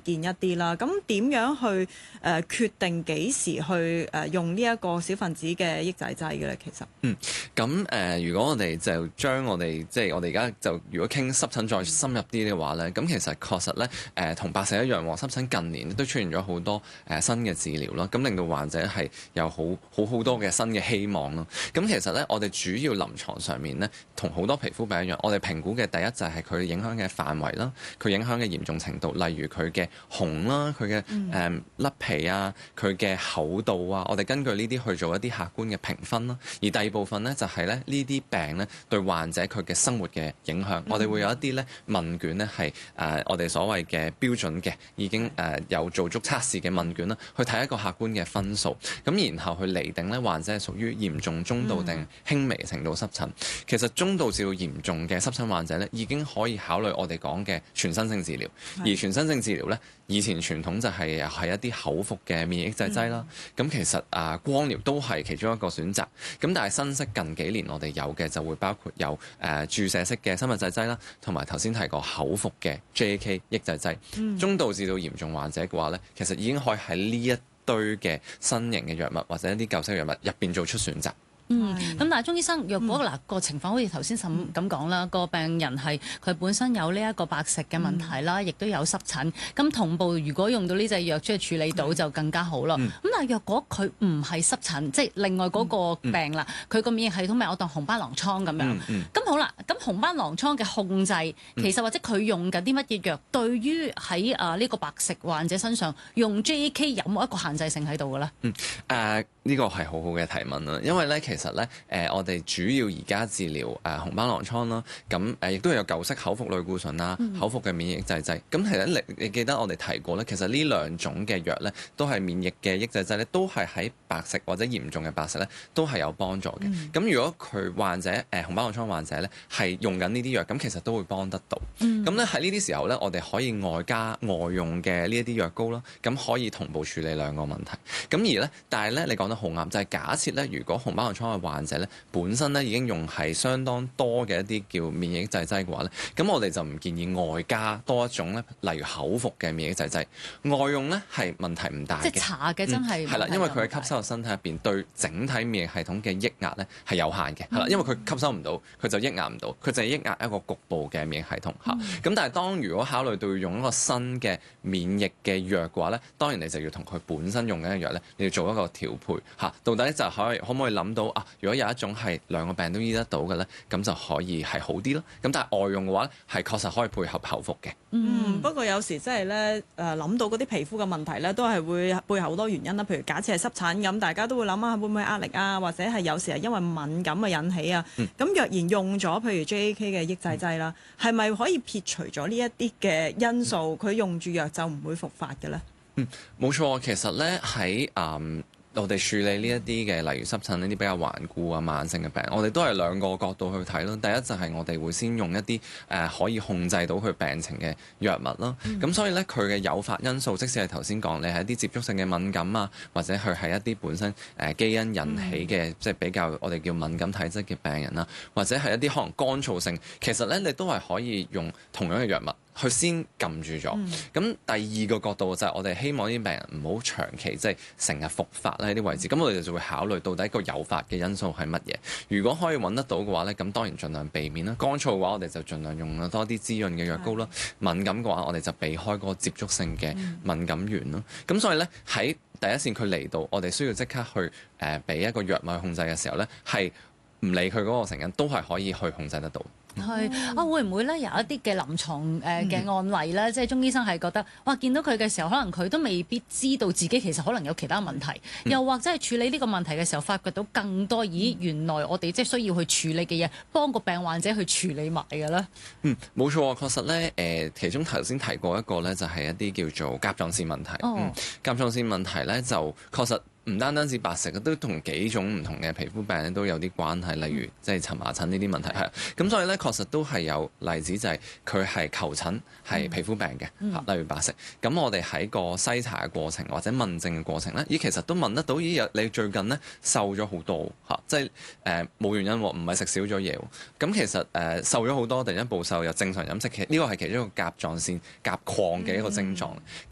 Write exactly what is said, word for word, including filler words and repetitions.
見一啲啦。咁點樣去誒、呃、決定幾時去誒、呃、用呢一個小分子嘅抑制劑嘅咧？其實嗯，咁誒、呃，如果我哋就將我哋即係我哋而家就如果傾濕疹再深入啲嘅話咧，咁其實確實咧誒同白癜一樣，濕疹近年都出現咗好多誒、呃、新嘅治療啦，咁令到患者係有好好好多嘅新嘅希望咯。咁其實咧，我哋主要臨床上面咧，同好多皮膚病一樣，我哋評估嘅第一就係佢影響嘅範圍啦，佢影響嘅嚴重程度，例如佢嘅紅啦，佢嘅誒甩皮啊，佢嘅厚度啊，我哋根據呢啲去做一啲客觀嘅評分啦。而第二部分咧就係咧呢啲病咧對患者佢嘅生活嘅影響，我哋會有一啲咧問卷咧係誒我哋所謂嘅標準嘅，已經誒有做足測試嘅問卷啦，去睇一個客觀嘅分數，咁然後去釐定咧患者係屬於嚴重、中度定輕微程度濕疹。其實中度至到嚴重嘅濕疹患者咧，已經可以考慮我哋講嘅全身性治療。而全身性治療咧，以前傳統就係係一啲口服嘅免疫抑制劑啦。咁、嗯、其實啊，光療都係其中一個選擇。咁但係新式近幾年我哋有嘅就會包括有誒、呃、注射式嘅生物製劑啦，同埋頭先提過口服嘅 J A K 抑制劑。嗯、中度至到嚴重患者嘅話咧，其實已經可以喺呢一堆嘅新型嘅藥物或者一啲舊式藥物入邊做出選擇。 嗯，咁但係鍾醫生，若果嗱個情況好似頭先咁咁講啦，個病人係佢本身有呢一個白癜嘅問題啦，亦都有濕疹，咁同步如果用到呢隻藥出去處理到就更加好咯。咁、嗯、但係若果佢唔係濕疹，即係另外嗰個病啦，佢個、嗯、免疫系統咪我當紅斑狼瘡咁樣。咁、嗯嗯、好啦，咁紅斑狼瘡嘅控制，其實或者佢用緊啲乜嘢藥，對於喺啊呢個白癜患者身上用 J A K 有冇一個限制性喺度嘅咧？嗯，誒、 uh。呢個係好好嘅提問啦，因為咧其實咧誒、呃、我哋主要而家治療誒、呃、紅斑狼瘡啦，咁誒亦都有舊式口服類固醇啦、嗯、口服嘅免疫抑制劑。咁其實你你記得我哋提過咧，其實呢兩種嘅藥咧都係免疫嘅抑制劑咧，都係喺白癜或者嚴重嘅白癜咧都係有幫助嘅。咁、嗯、如果佢患者誒、呃、紅斑狼瘡患者咧係用緊呢啲藥，咁其實都會幫得到。咁咧喺呢啲時候咧，我哋可以外加外用嘅呢一啲藥膏啦，咁可以同步處理兩個問題。咁而咧，但係咧你講得好啱，就係、是、假設咧，如果紅斑狼瘡嘅患者咧本身咧已經用係相當多嘅一啲叫免疫抑制劑嘅話咧，咁我哋就唔建議外加多一種咧，例如口服嘅免疫抑制劑。外用咧係問題唔大嘅， 即係搽嘅真係係啦、嗯，因為佢係吸收入身體入邊，對整體免疫系統嘅抑壓咧係有限嘅，係啦、嗯，因為佢吸收唔到，佢就抑壓唔到，佢就係抑壓一個局部嘅免疫系統嚇。咁、嗯、但係當如果考慮到要用一個新嘅免疫嘅藥嘅話咧，當然你就要同佢本身用緊嘅藥咧，你要做一個調配嚇。到底就可以可唔可以諗到啊？如果有一種係兩個病都醫得到嘅咧，咁就可以係好啲咯。咁但係外用嘅話咧，係確實可以配合口服嘅。 嗯，不過有時真係咧誒諗到嗰啲皮膚嘅問題咧，都係會背後好多原因啦。譬如假設係濕疹咁，大家都會諗下會唔會壓力啊，或者係有時係因為敏感嘅引起啊。咁、嗯、若然用咗譬如 J A K 嘅抑制劑啦，係咪、嗯、可以撇除咗呢一啲嘅因素，佢、嗯、用住藥就唔會復發嘅咧？ 嗯，冇錯，其實咧喺誒。我哋處理呢一啲嘅，例如濕疹呢啲比較頑固啊、慢性嘅病，我哋都係兩個角度去睇咯。第一就係我哋會先用一啲誒、呃、可以控制到佢病情嘅藥物啦。咁、嗯、所以咧，佢嘅誘發因素，即使係頭先講，你係一啲接觸性嘅敏感啊，或者佢係一啲本身誒、呃、基因引起嘅，嗯、即係比較我哋叫敏感體質嘅病人啦，或者係一啲可能乾燥性，其實咧你都係可以用同樣嘅藥物。佢先撳住咗，咁、嗯、第二個角度就係我哋希望啲病人唔好長期即係成日復發喺啲位置，咁、嗯、我哋就會考慮到底個誘發嘅因素係乜嘢。如果可以揾得到嘅話咧，咁當然盡量避免啦。乾燥嘅話，我哋就盡量用多啲滋潤嘅藥膏啦。的敏感嘅話，我哋就避開嗰個接觸性嘅敏感源咯。咁、嗯、所以咧喺第一線佢嚟到，我哋需要即刻去誒俾、呃、一個藥物去控制嘅時候咧，係唔理佢嗰個成因都係可以去控制得到。 係啊，會唔會咧有一啲嘅臨床誒嘅案例咧？嗯、即係鍾醫生係覺得，哇，見到佢嘅時候，可能佢都未必知道自己其實可能有其他問題，嗯、又或者係處理呢個問題嘅時候，發掘到更多，咦，原來我哋即係需要去處理嘅嘢，幫個病患者去處理埋嘅咧。嗯， 冇錯，確實咧，誒、呃，其中頭先提過一個咧，就係一啲叫做甲狀腺問題。哦、嗯，甲狀腺問題咧就確實。唔單單止白癜，都同幾種唔同嘅皮膚病咧都有啲關係，例如即係蕁麻疹呢啲問題係。咁所以咧確實都係有例子，就係佢係求診係皮膚病嘅，嗯、例如白癜。咁我哋喺個篩查嘅過程或者問症嘅過程咧，咦其實都問得到，咦你最近咧瘦咗好多嚇，即係誒冇原因喎，唔係食少咗嘢喎。咁其實誒、呃、瘦咗好多，突然間暴瘦又正常飲食，其實呢個係其中一個甲狀腺甲亢嘅一個症狀。咁、